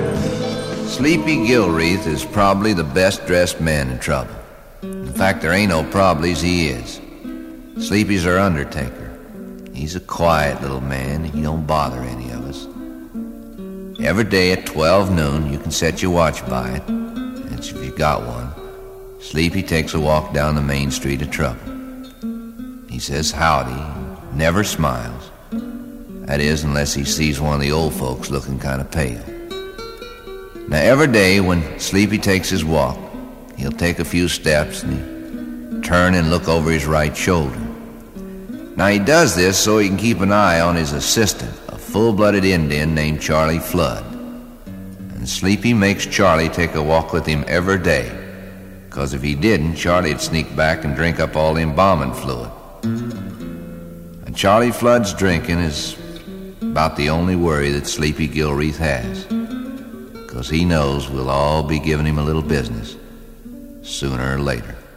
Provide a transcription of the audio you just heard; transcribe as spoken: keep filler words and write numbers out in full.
Sleepy Gilreath is probably the best-dressed man in trouble. In fact, there ain't no probablys, he is. Sleepy's our undertaker. He's a quiet little man. He don't bother any of us. Every day at twelve noon, you can set your watch by it. That's if you got one. Sleepy takes a walk down the main street of trouble. He says howdy, never smiles. That is, unless he sees one of the old folks looking kind of pale. Now, every day when Sleepy takes his walk, he'll take a few steps and he'll turn and look over his right shoulder. Now, he does this so he can keep an eye on his assistant, a full-blooded Indian named Charlie Flood. And Sleepy makes Charlie take a walk with him every day, because if he didn't, Charlie'd sneak back and drink up all the embalming fluid. And Charlie Flood's drinking is about the only worry that Sleepy Gilreath has, because he knows we'll all be giving him a little business sooner or later.